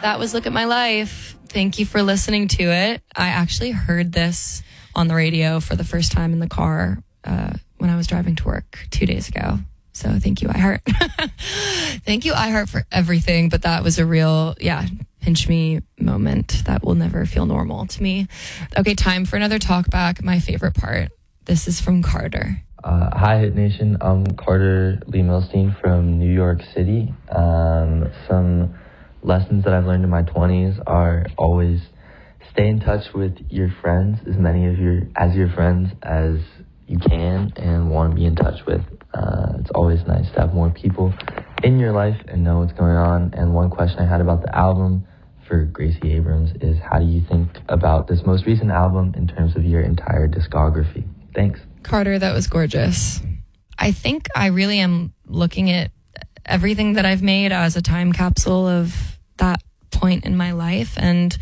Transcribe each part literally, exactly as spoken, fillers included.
That was Look at My Life. Thank you for listening to it. I actually heard this on the radio for the first time in the car uh, when I was driving to work two days ago. So thank you, iHeart. Thank you, iHeart, for everything. But that was a real, yeah, pinch me moment that will never feel normal to me. Okay, time for another talk back. My favorite part. This is from Carter. Uh, hi, Hit Nation. I'm Carter Lee Milstein from New York City. Um, some lessons that I've learned in my twenties are always stay in touch with your friends, as many of your as your friends as you can and want to be in touch with. Uh, it's always nice to have more people in your life and know what's going on. And one question I had about the album for Gracie Abrams is, how do you think about this most recent album in terms of your entire discography? Thanks. Carter, that was gorgeous. I think I really am looking at everything that I've made as a time capsule of that point in my life. And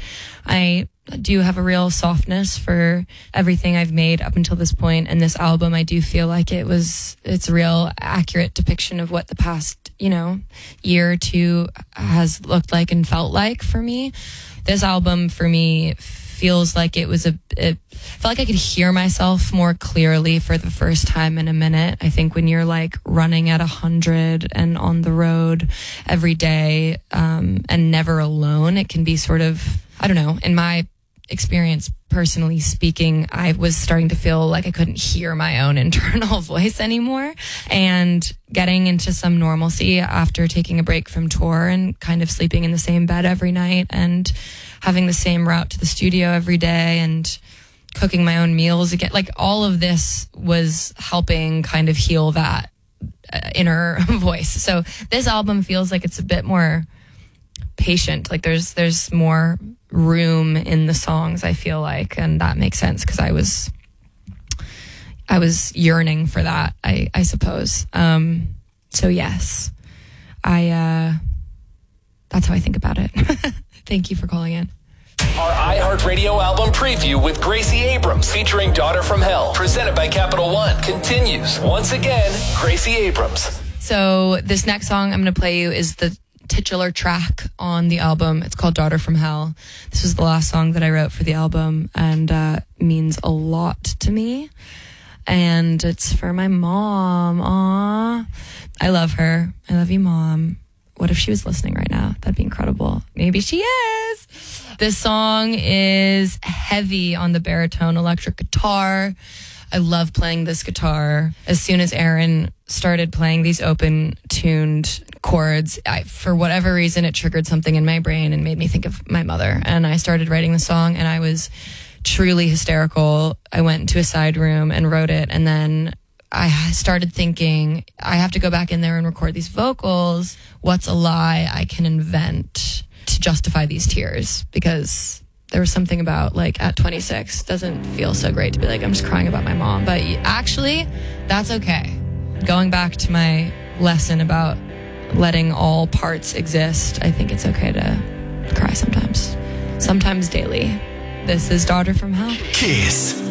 I do have a real softness for everything I've made up until this point. And this album, I do feel like it was, it's a real accurate depiction of what the past, you know, year or two has looked like and felt like for me. This album for me feels like it was a, it felt like I could hear myself more clearly for the first time in a minute. I think when you're like running at a hundred and on the road every day, um, and never alone, it can be sort of, I don't know, in my experience, personally speaking, I was starting to feel like I couldn't hear my own internal voice anymore, and getting into some normalcy after taking a break from tour and kind of sleeping in the same bed every night and having the same route to the studio every day and cooking my own meals again. Like, all of this was helping kind of heal that uh, inner voice. So this album feels like it's a bit more patient. Like there's there's more room in the songs, I feel like, and that makes sense because I was I was yearning for that, I, I suppose. Um, so yes, I uh, that's how I think about it. Thank you for calling in. Our iHeartRadio album preview with Gracie Abrams featuring Daughter from Hell, presented by Capital One, continues. Once again, Gracie Abrams. So this next song I'm going to play you is the titular track on the album. It's called Daughter from Hell. This was the last song that I wrote for the album, and uh, means a lot to me. And it's for my mom. Aww. I love her. I love you, Mom. What if she was listening right now? That'd be incredible. Maybe she is. This song is heavy on the baritone electric guitar. I love playing this guitar. As soon as Aaron started playing these open-tuned chords, I, for whatever reason, it triggered something in my brain and made me think of my mother. And I started writing the song, and I was truly hysterical. I went into a side room and wrote it, and then I started thinking, I have to go back in there and record these vocals. What's a lie I can invent to justify these tears? Because there was something about, like, at twenty-six, doesn't feel so great to be like, I'm just crying about my mom. But actually, that's okay. Going back to my lesson about letting all parts exist, I think it's okay to cry sometimes. Sometimes daily. This is Daughter from Hell. Kiss.